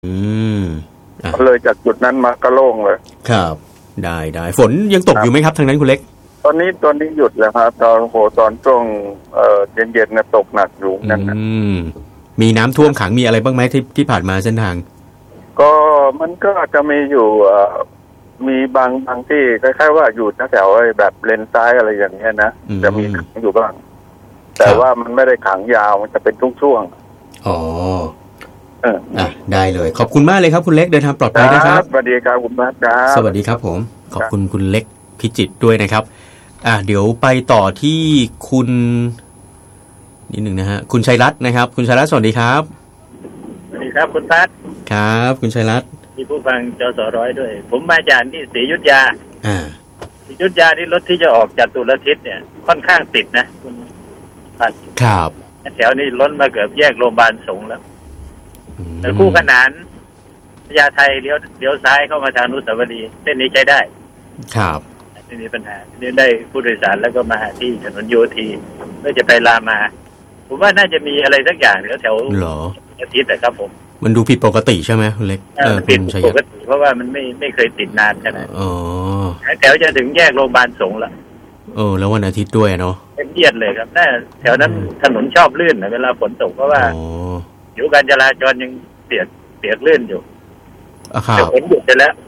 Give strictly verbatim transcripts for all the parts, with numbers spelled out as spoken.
อืมเลยจากจุดนั้นมาก็โล่งเลยครับได้ได้ฝนยังตกอยู่ไหมครับทางนั้นคุณเล็กตอนนี้ตอนนี้หยุดแล้วครับตอนโหตอนช่วงเอ่อเย็นๆนะตกหนักอยู่นั่นนะมีน้ำท่วมขังมีอะไรบ้างไหมที่ที่ผ่านมาเส้นทางก็มันก็จะมีอยู่มีบางบางที่คล้ายๆว่าอยู่แถวๆแบบเลนซ้ายอะไรอย่างเงี้ยนะจะมีขังอยู่บ้างแต่ว่ามันไม่ได้ขังยาวมันจะเป็นช่วงๆอ๋อเอออ่ะได้เลยขอบคุณมากเลยครับคุณเล็กเดินทางปลอดภัยนะครับสวัสดีครับคุณมากครับสวัสดีครับผมขอบคุณคุณเล็กพิจิตรด้วยนะครับอ่ะเดี๋ยวไปต่อที่คุณนิดหนึ่งนะฮะคุณชัยรัตน์นะครับคุณชัยรัตน์สวัสดีครับสวัสดีครับคุณพัฒน์ครับคุณชัยรัตน์มีผู้ฟังจสร้อยด้วยผมมาจากที่ศรีอยุธยาอ่าศรีอยุธยาที่รถที่จะออกจากตุลทิศเนี่ยค่อนข้างติดนะคุณพัฒน์ครับแถวนี้ล้นมาเกือบแยกโรงพยาบาลสงฆ์แล้วแต่คู่ขนานพญาไทเลี้ยวเลี้ยวซ้ายเข้ามาทางอนุสาวรีย์เส้นนี้ใช้ได้ครับไม่มีปัญหาเนี่ยได้ผู้โดยสารแล้วก็มาที่ถนนโยธีเพื่อจะไปรามาผมว่าน่าจะมีอะไรสักอย่างแถวแถวอาทิตย์แต่ครับผมมันดูผิดปกติใช่ไหมคุณเล็กเออผิดปกติเพราะว่ามันไม่ไม่เคยติดนานขนาดอ๋อแถวจะถึงแยกโรงพยาบาลสงฆ์ละเออแล้ววันอาทิตย์ด้วยเนาะเป็นเยียดเลยครับน่าแถวนั้นถนนชอบลื่นนะเวลาฝนตกเพราะว่าอยู่การจราจรยังเปียกเปียกลื่นอยู่แต่ฝนหยุดไปแล้ว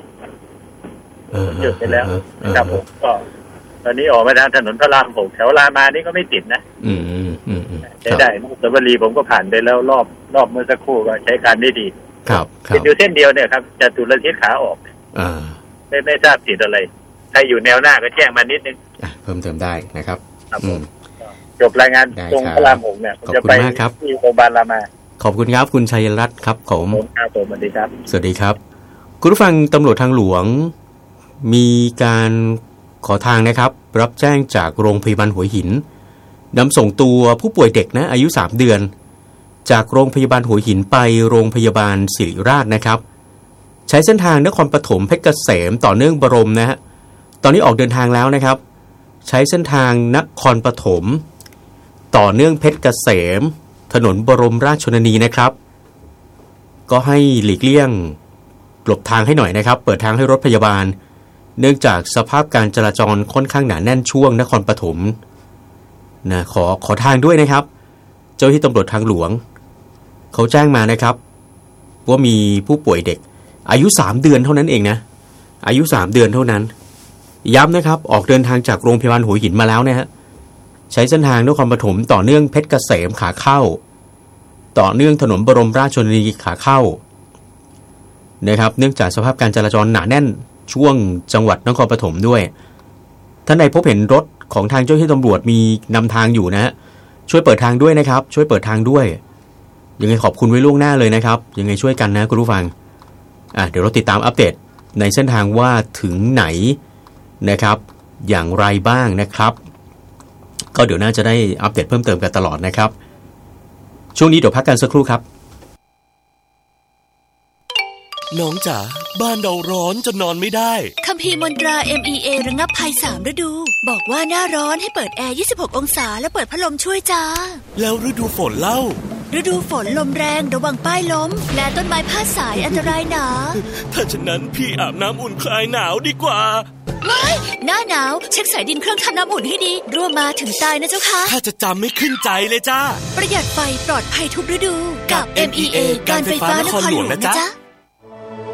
หยุดไปแล้วครับผมก็ตอนนี้ออกมาทางถนนพระรามหกแถวรามานี่ก็ไม่ติดนะอืมอืมอืมใช้ได้อนุสาวรีย์ผมก็ผ่านไปแล้วรอบรอบเมื่อสักครู่ก็ใช้การได้ดีครับเป็นอยู่เส้นเดียวเนี่ยครับจากตุลทิศขาออกอ่าไม่ไม่ทราบติดอะไรใครอยู่แนวหน้าก็แจ้งมานิดนึงเพิ่มเติมได้นะครับจบรายงานตรงพระรามหกเนี่ยผมจะไปที่โรงพยาบาลรามาขอบคุณครับคุณชัยรัตน์ครับผมครับผมสวัสดีครับสวัสดีครับคุณผู้ฟังตำรวจทางหลวงมีการขอทางนะครับรับแจ้งจากโรงพยาบาลหัวหินนำส่งตัวผู้ป่วยเด็กนะอายุสามเดือนจากโรงพยาบาลหัวหินไปโรงพยาบาลศิริราชนะครับใช้เส้นทางนครปฐมเพชรเกษมต่อเนื่องบรมนะฮะตอนนี้ออกเดินทางแล้วนะครับใช้เส้นทางนครปฐมต่อเนื่องเพชรเกษมถนนบรมราชชนนีนะครับก็ให้หลีกเลี่ยงหลบทางให้หน่อยนะครับเปิดทางให้รถพยาบาลเนื่องจากสภาพการจราจรค่อนข้างหนาแน่นช่วงนครปฐมนะขอขอทางด้วยนะครับเจ้าที่ตำรวจทางหลวงเขาแจ้งมานะครับว่ามีผู้ป่วยเด็กอายุสามเดือนเท่านั้นเองนะอายุสามเดือนเท่านั้นย้ำนะครับออกเดินทางจากโรงพยาบาลหัวหินมาแล้วนะฮะใช้เส้นทางนครปฐมต่อเนื่องเพชรเกษมขาเข้าต่อเนื่องถนนบรมราชชนนีขาเข้านะครับเนื่องจากสภาพการจราจรหนาแน่นช่วงจังหวัดนครปฐมด้วยท่านใดพบเห็นรถของทางเจ้าหน้าที่ตำรวจมีนำทางอยู่นะฮะช่วยเปิดทางด้วยนะครับช่วยเปิดทางด้วยยังไงขอบคุณไว้ล่วงหน้าเลยนะครับยังไงช่วยกันนะคุณผู้ฟังอ่ะเดี๋ยวเราติดตามอัปเดตในเส้นทางว่าถึงไหนนะครับอย่างไรบ้างนะครับก็เดี๋ยวน่าจะได้อัปเดตเพิ่มเติมกันตลอดนะครับช่วงนี้เดี๋ยวพักกันสักครู่ครับน้องจ๋าบ้านเราร้อนจนนอนไม่ได้คัมภีร์มนตรา เอ็ม อี เอ ระงับภัยสามฤดูบอกว่าหน้าร้อนให้เปิดแอร์ยี่สิบหกองศาและเปิดพัดลมช่วยจ้าแล้วฤดูฝนเล่าฤดูฝนลมแรงระวังป้ายล้มและต้นไม้พาดสายอันตรายหนาถ้าฉะนั้นพี่อาบน้ำอุ่นคลายหนาวดีกว่าไม่หน้าหนาวเช็คสายดินเครื่องทำน้ำอุ่นให้ดีรั่วมาถึงตายนะเจ้าค่ะถ้าจะจำไม่ขึ้นใจเลยจ้าประหยัดไฟปลอดภัยทุกฤดูกับ เอ็ม อี เอ การไฟฟ้านครหลวงนะจ๊ะ